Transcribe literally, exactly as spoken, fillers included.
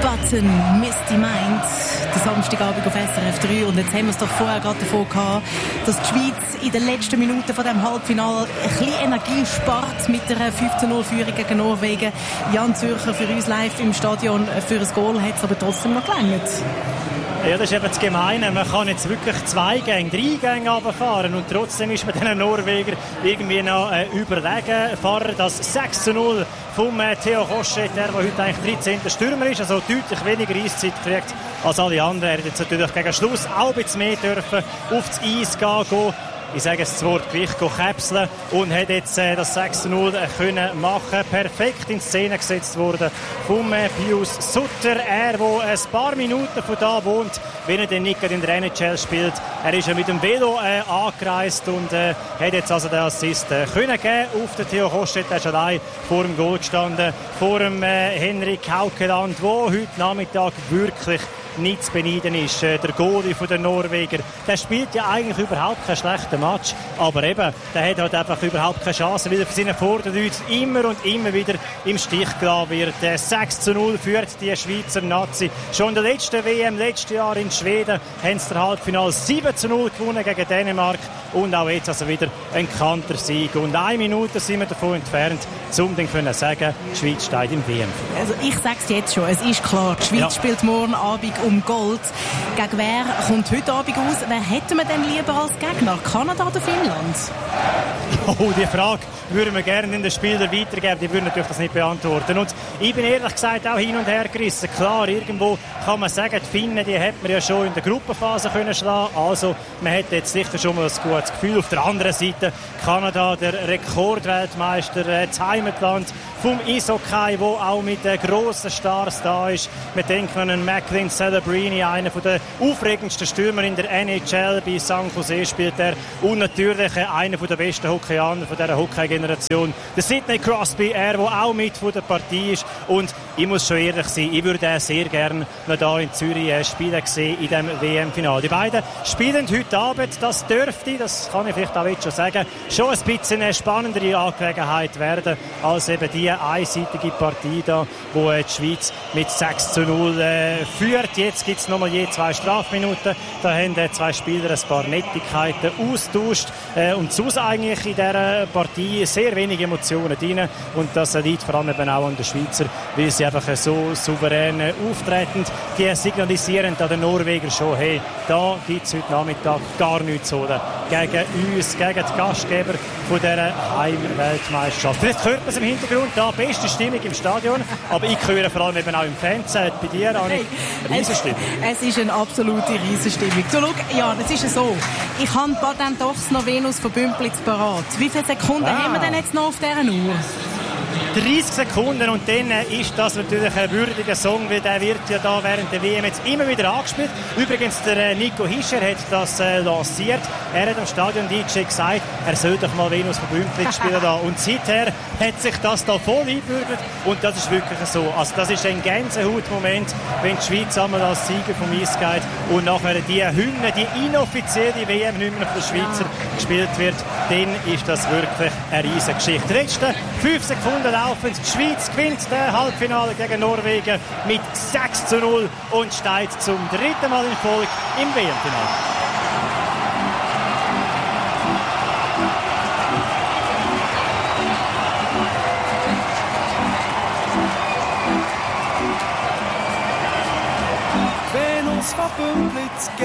Button, Misty Mind, der Samstagabend auf S R F drei. Und jetzt haben wir es doch vorher gerade davon gehabt, dass die Schweiz in den letzten Minuten von dem Halbfinale ein bisschen Energie spart mit der fünf zu null Führung gegen Norwegen. Jan Zürcher für uns live im Stadion für ein Goal hat es aber trotzdem noch gelangt. Ja, das ist eben das Gemeine. Man kann jetzt wirklich zwei Gänge, drei Gänge runterfahren und trotzdem ist man den Norweger irgendwie noch äh, überlegen. Fahrer das sechs zu null vom äh, Theo Kosche, der heute eigentlich dreizehnter Stürmer ist, also deutlich weniger Eiszeit kriegt als alle anderen. Er hat jetzt natürlich gegen Schluss auch ein bisschen mehr dürfen aufs Eis gehen, gehen. Ich sage es das Wort Gewicht, käpseln und hat jetzt äh, das sechs zu null können machen. Perfekt in Szene gesetzt worden vom äh, Pius Sutter. Er, der ein paar Minuten von da wohnt, wenn er den nicht in der N H L spielt. Er ist ja mit dem Velo äh, angereist und äh, hat jetzt also den Assist äh, können geben auf den Theo Kostet. Er ist allein vor dem Goal gestanden, vor dem äh, Henrik Haukeland, der heute Nachmittag wirklich nicht zu beneiden ist. Der Goalie der Norweger, der spielt ja eigentlich überhaupt keinen schlechten Match, aber eben, der hat halt einfach überhaupt keine Chance, weil er für seine Vorderleute immer und immer wieder im Stich gelassen wird. sechs zu null führt die Schweizer Nazi. Schon in der letzten W M, letztes Jahr in Schweden, haben sie der Halbfinale sieben zu null gewonnen gegen Dänemark und auch jetzt also wieder ein Kantersieg. Und eine Minute sind wir davon entfernt, um dann können sagen, die Schweiz steht im W M. Also ich sage es jetzt schon, es ist klar, die Schweiz ja. spielt morgen Abend um Gold. Gegen wer kommt heute Abend aus? Wer hätten wir denn lieber als Gegner? Kanada oder Finnland? Oh, die Frage würden wir gerne in den Spielern weitergeben. Die würden natürlich das nicht beantworten. Und ich bin ehrlich gesagt auch hin und her gerissen. Klar, irgendwo kann man sagen, die Finnen, die hätte man ja schon in der Gruppenphase können schlagen. Also, man hätte jetzt sicher schon mal ein gutes Gefühl. Auf der anderen Seite, Kanada, der Rekordweltmeister, das Heimatland vom Eishockey, wo auch mit den grossen Stars da ist. Wir denken an einen Macklin Celebrini, einer der aufregendsten Stürmer in der N H L. Bei San Jose spielt er. Und natürlich einer der besten Hockeyaner von dieser Hockey-Generation. Der Sidney Crosby, er, der auch mit von der Partie ist. Und ich muss schon ehrlich sein, ich würde ihn sehr gerne noch hier in Zürich spielen sehen in diesem W M-Finale. Die beiden spielen heute Abend. Das dürfte, das kann ich vielleicht auch jetzt schon sagen, schon ein bisschen eine spannendere Angelegenheit werden als eben die einseitige Partie da, wo die Schweiz mit sechs zu null äh, führt. Jetzt gibt es nochmal je zwei Strafminuten. Da haben äh, zwei Spieler ein paar Nettigkeiten austauscht. Äh, und sonst eigentlich in dieser Partie sehr wenige Emotionen drin. Und das liegt vor allem eben auch an den Schweizer, weil sie einfach so souverän äh, auftreten. Die signalisieren an den Norweger schon, hey, da gibt es heute Nachmittag gar nichts zu holen gegen uns, gegen die Gastgeber von dieser Heimweltmeisterschaft. Vielleicht hört man es im Hintergrund, da beste Stimmung im Stadion, aber ich höre vor allem eben auch im Fernsehen. Bei dir, Annik, Riesenstimmung. Es, es ist eine absolute Riesenstimmung. Du, schau, ja, es ist so, ich habe dann doch noch Venus von Bümplitz parat. Wie viele Sekunden wow. haben wir denn jetzt noch auf dieser Uhr? dreißig Sekunden und dann ist das natürlich ein würdiger Song, weil der wird ja da während der W M jetzt immer wieder angespielt. Übrigens, der Nico Hischer hat das äh, lanciert. Er hat am Stadion-D J gesagt, er soll doch mal Venus von Bümplitz spielen da. Und seither hat sich das da voll eingebürgert und das ist wirklich so. Also das ist ein Gänsehautmoment, wenn die Schweiz einmal als Sieger vom Eis geht und nachher die Hymne, die inoffizielle W M-Hymne von der Schweizer ja. gespielt wird, dann ist das wirklich eine riesige Geschichte. Die letzten fünf Sekunden laufen. Die Schweiz gewinnt das Halbfinale gegen Norwegen mit sechs zu null und steigt zum dritten Mal in Folge im W M-Finale. Venus von Bümplitz